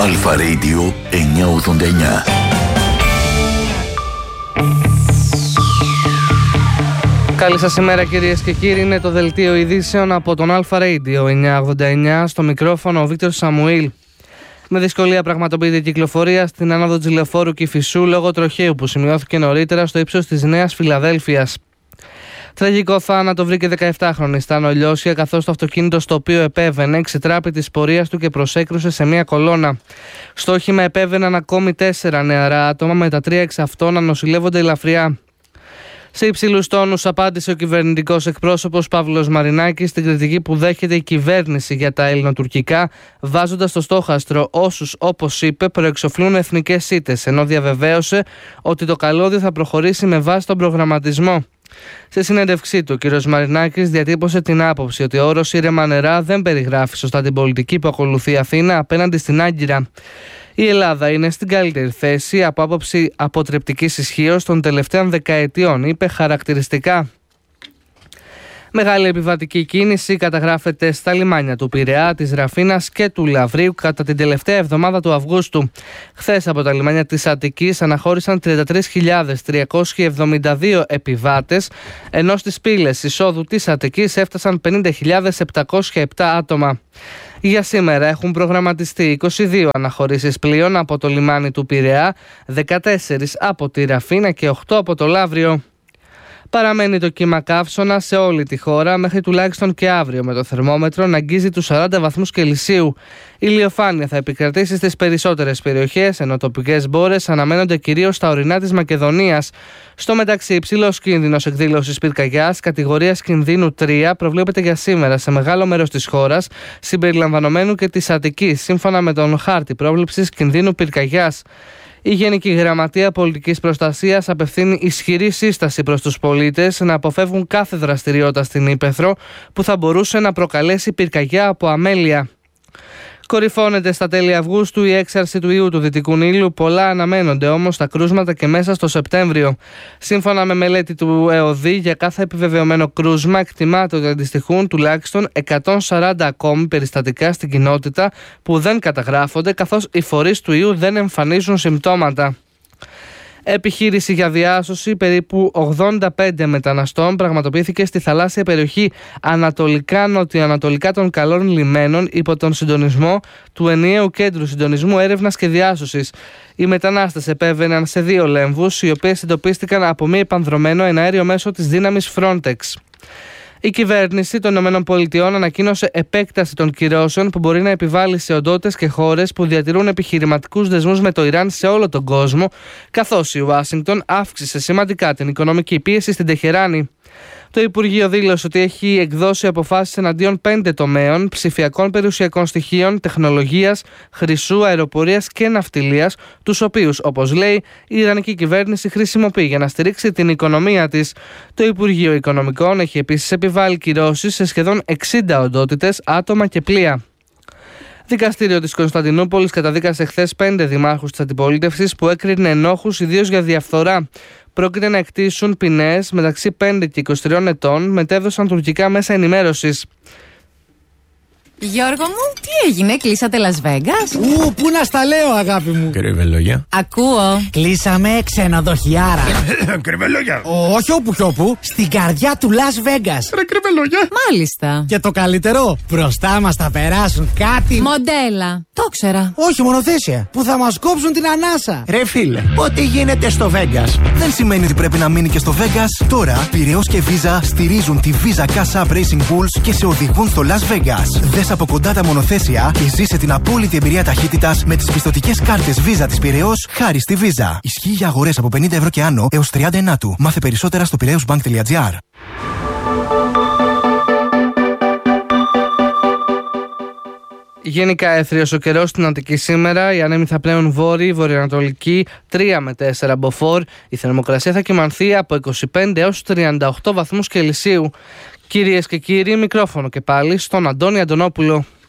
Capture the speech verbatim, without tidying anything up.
Αλφα Radio εννιακόσια ογδόντα εννιά. Καλή σας ημέρα κυρίες και κύριοι, είναι το δελτίο ειδήσεων από τον Αλφα Radio εννιακόσια ογδόντα εννιά, στο μικρόφωνο ο Βίκτορ Σαμουήλ. Με δυσκολία πραγματοποιείται η κυκλοφορία στην άνοδο της Λεωφόρου Κηφισού λόγω τροχαίου που σημειώθηκε νωρίτερα στο ύψος της Νέας Φιλαδέλφειας. Τραγικό θάνατο βρήκε δεκαεπτάχρονη Στάνο Λιώσια, καθώς το αυτοκίνητο στο οποίο επέβαινε εξετράπη της πορείας του και προσέκρουσε σε μια κολόνα. Στο όχημα επέβαιναν ακόμη τέσσερα νεαρά άτομα, με τα τρία εξ αυτών να νοσηλεύονται ελαφριά. Σε υψηλούς τόνους απάντησε ο κυβερνητικός εκπρόσωπος Παύλος Μαρινάκης στην κριτική που δέχεται η κυβέρνηση για τα ελληνοτουρκικά, βάζοντας στο στόχαστρο όσους, όπως είπε, προεξοφλούν εθνικές ήττες, ενώ διαβεβαίωσε ότι το καλώδιο θα προχωρήσει με βάση τον προγραμματισμό. Σε συνέντευξή του, ο κ. Μαρινάκης διατύπωσε την άποψη ότι ο όρος ήρεμα νερά δεν περιγράφει σωστά την πολιτική που ακολουθεί η Αθήνα απέναντι στην Άγκυρα. Η Ελλάδα είναι στην καλύτερη θέση από άποψη αποτρεπτικής ισχύως των τελευταίων δεκαετιών, είπε χαρακτηριστικά. Μεγάλη επιβατική κίνηση καταγράφεται στα λιμάνια του Πειραιά, της Ραφίνας και του Λαυρίου κατά την τελευταία εβδομάδα του Αυγούστου. Χθες από τα λιμάνια της Αττικής αναχώρησαν τριάντα τρεις χιλιάδες τριακόσιοι εβδομήντα δύο επιβάτες, ενώ στις πύλες εισόδου της Αττικής έφτασαν πενήντα χιλιάδες επτακόσια επτά άτομα. Για σήμερα έχουν προγραμματιστεί είκοσι δύο αναχωρήσεις πλοίων από το λιμάνι του Πειραιά, δεκατέσσερις από τη Ραφίνα και οκτώ από το Λαύριο. Παραμένει το κύμα καύσωνα σε όλη τη χώρα μέχρι τουλάχιστον και αύριο, με το θερμόμετρο να αγγίζει τους σαράντα βαθμούς Κελσίου. Η ηλιοφάνεια θα επικρατήσει στις περισσότερες περιοχές, ενώ τοπικές μπόρες αναμένονται κυρίως στα ορεινά της Μακεδονίας. Στο μεταξύ, υψηλός κίνδυνος εκδήλωσης πυρκαγιάς κατηγορίας κινδύνου τρία προβλέπεται για σήμερα σε μεγάλο μέρος της χώρας, συμπεριλαμβανομένου και της Αττικής, σύμφωνα με τον χάρτη πρόβλεψης κινδύνου πυρκαγιάς. Η Γενική Γραμματεία Πολιτικής Προστασίας απευθύνει ισχυρή σύσταση προς τους πολίτες να αποφεύγουν κάθε δραστηριότητα στην ύπαιθρο που θα μπορούσε να προκαλέσει πυρκαγιά από αμέλεια. Κορυφώνεται στα τέλη Αυγούστου η έξαρση του ιού του Δυτικού Νείλου, πολλά αναμένονται όμως τα κρούσματα και μέσα στο Σεπτέμβριο. Σύμφωνα με μελέτη του ΕΟΔΗ, για κάθε επιβεβαιωμένο κρούσμα εκτιμάται ότι αντιστοιχούν τουλάχιστον εκατόν σαράντα ακόμη περιστατικά στην κοινότητα που δεν καταγράφονται, καθώς οι φορείς του ιού δεν εμφανίζουν συμπτώματα. Επιχείρηση για διάσωση περίπου ογδόντα πέντε μεταναστών πραγματοποιήθηκε στη θαλάσσια περιοχή ανατολικά-νοτιοανατολικά των Καλών Λιμένων υπό τον συντονισμό του Ενιαίου Κέντρου Συντονισμού Έρευνας και Διάσωσης. Οι μετανάστες επέβαιναν σε δύο λέμβους, οι οποίες εντοπίστηκαν από μη επανδρωμένο εναέριο μέσο της δύναμης Frontex. Η κυβέρνηση των ΗΠΑ ανακοίνωσε επέκταση των κυρώσεων που μπορεί να επιβάλλει σε οντότητες και χώρες που διατηρούν επιχειρηματικούς δεσμούς με το Ιράν σε όλο τον κόσμο, καθώς η Ουάσιγκτον αύξησε σημαντικά την οικονομική πίεση στην Τεχεράνη. Το Υπουργείο δήλωσε ότι έχει εκδώσει αποφάσεις εναντίον πέντε τομέων: ψηφιακών περιουσιακών στοιχείων, τεχνολογίας, χρυσού, αεροπορίας και ναυτιλίας, τους οποίους, όπως λέει, η Ιρανική κυβέρνηση χρησιμοποιεί για να στηρίξει την οικονομία της. Το Υπουργείο Οικονομικών έχει επίσης επιβάλει κυρώσεις σε σχεδόν εξήντα οντότητες, άτομα και πλοία. Δικαστήριο της Κωνσταντινούπολης καταδίκασε χθες πέντε δημάρχους της αντιπολίτευσης που έκρινε ενόχους ιδίως για διαφθορά. Πρόκειται να εκτίσουν ποινές μεταξύ πέντε και είκοσι τρία ετών, μετέδωσαν τουρκικά μέσα ενημέρωσης. Γιώργο μου, τι έγινε, κλείσατε Las Vegas? Ου, πού να στα λέω, αγάπη μου. Κρυβελόγια. Ακούω. Κλείσαμε ξενοδοχιάρα. Κρυβελόγια. Όχι όπου κι όπου, στην καρδιά του Las Vegas. Ρε κρυβελόγια. Μάλιστα. Και το καλύτερο, μπροστά μας θα περάσουν κάτι. Μοντέλα. Το ξέρα. Όχι, μονοθέσια. Που θα μας κόψουν την ανάσα. Ρε φίλε, ό,τι γίνεται στο Vegas δεν σημαίνει ότι πρέπει να μείνει και στο Vegas. Τώρα, Πειραιώς και Visa στηρίζουν τη Visa Cash App Racing Bulls και σε οδηγούν στο Las Vegas. Δες από κοντά τα μονοθέσια και ζήσε την απόλυτη εμπειρία ταχύτητας με τις πιστωτικές κάρτες Visa της Πειραιώς χάρη στη Visa. Ισχύει για αγορές από πενήντα ευρώ και άνω έως τριάντα εννιά του. Μάθε περισσότερα στο πειραιώσμπανκ τελεία τζι άρ. Γενικά έθριος ο καιρός στην Αττική σήμερα. Οι άνεμοι θα πλέουν βόρειοι, βορειοανατολικοί, τρία με τέσσερα μποφόρ. Η θερμοκρασία θα κυμανθεί από είκοσι πέντε έως τριάντα οκτώ βαθμούς Κελσίου. Κυρίες και κύριοι, μικρόφωνο και πάλι στον Αντώνη Αντωνόπουλο.